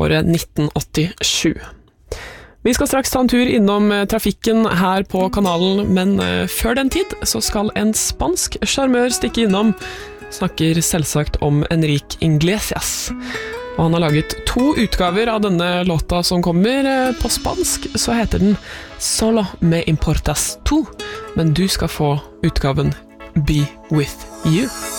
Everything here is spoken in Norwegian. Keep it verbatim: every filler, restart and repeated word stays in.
året nitten åttisju. Vi skal straks ta en tur innom trafikken her på kanalen, men før den tid så skal en spansk charmør stikke innom. Snakker selvsagt om Enrique Iglesias. Og han har laget to utgaver av denne låta som kommer. På spansk så heter den Solo me importas tú, men du skal få utgaven Be With You.